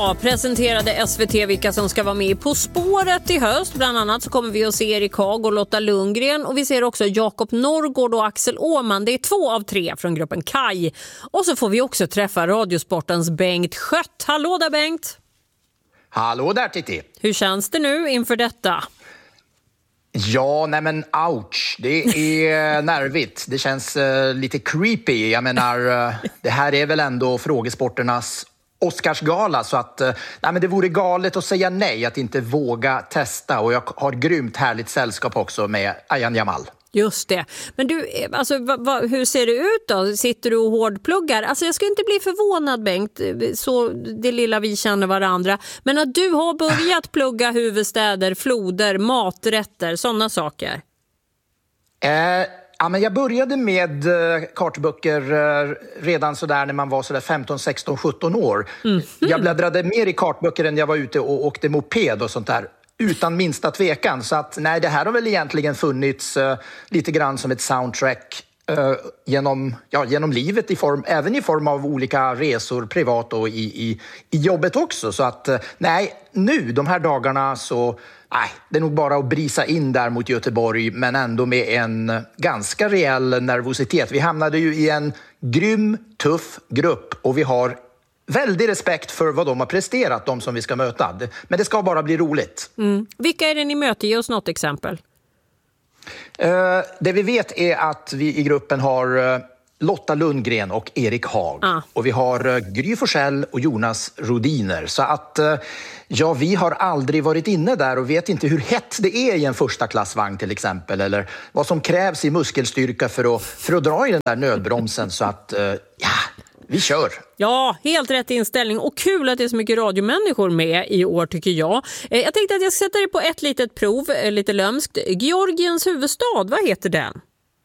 Idag presenterade SVT vilka som ska vara med På spåret i höst. Bland annat så kommer vi att se Erik Haag och Lotta Lundgren. Och vi ser också Jakob Norrgård och Axel Åhman. Det är 2 av 3 från gruppen Kaj. Och så får vi också träffa Radiosportens Bengt Schött. Hallå där Bengt! Hallå där Titti! Hur känns det nu inför detta? Ja, nej men ouch. Det är nervigt. Det känns lite creepy. Jag menar, det här är väl ändå frågesporternas Oscarsgala, så att nej, men det vore galet att säga nej, att inte våga testa. Och jag har grymt härligt sällskap också med Ayaan Jamal. Just det. Men du, alltså, hur ser det ut då? Sitter du och hårdpluggar? Alltså jag ska inte bli förvånad Bengt, så det lilla vi känner varandra. Men att du har börjat plugga huvudstäder, floder, maträtter, sådana saker. Ja, men jag började med kartböcker redan sådär när man var sådär 15, 16, 17 år. Jag bläddrade mer i kartböcker än jag var ute och åkte moped och sånt där. Utan minsta tvekan. Så att nej, det här har väl egentligen funnits lite grann som ett soundtrack genom livet, även i form av olika resor privat och i jobbet också. Så att nej, nu de här dagarna så det är nog bara att brisa in där mot Göteborg, men ändå med en ganska rejäl nervositet. Vi hamnade ju i en grym, tuff grupp och vi har väldigt respekt för vad de har presterat, de som vi ska möta. Men det ska bara bli roligt. Vilka är det ni möter? Ge oss något exempel. Det vi vet är att vi i gruppen har Lotta Lundgren och Erik Haag. Och vi har Gry Forssell och Jonas Rodiner. Så att vi har aldrig varit inne där och vet inte hur hett det är i en första klassvagn till exempel. Eller vad som krävs i muskelstyrka för att dra i den där nödbromsen. Så att vi kör. Ja, helt rätt inställning och kul att det är så mycket radiomänniskor med i år tycker jag. Jag tänkte att jag sätter det på ett litet prov, lite lömskt. Georgiens huvudstad, vad heter den?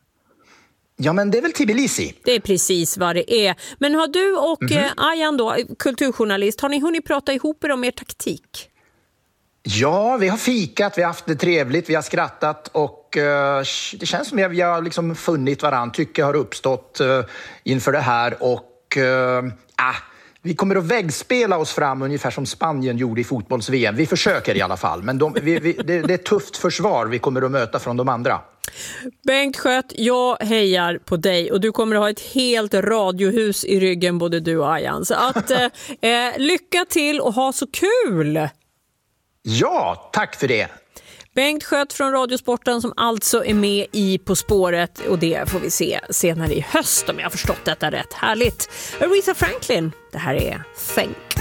Ja, men det är väl Tbilisi. Det är precis vad det är. Men har du och Ayaan då, kulturjournalist, har ni hunnit prata ihop er om er taktik? Ja, vi har fikat, vi har haft det trevligt, vi har skrattat och det känns som att vi har liksom funnit varandra, tycker har uppstått inför det här och vi kommer att väggspela oss fram ungefär som Spanien gjorde i fotbolls-VM. Vi försöker i alla fall, men det är ett tufft försvar vi kommer att möta från de andra. Bengt Schött, jag hejar på dig och du kommer att ha ett helt radiohus i ryggen, både du och Ayaan. Så att lycka till och ha så kul! Ja, tack för det! Bengt Schött från Radiosporten som alltså är med i På spåret och det får vi se senare i höst om jag har förstått detta rätt. Härligt! Aretha Franklin, det här är Think.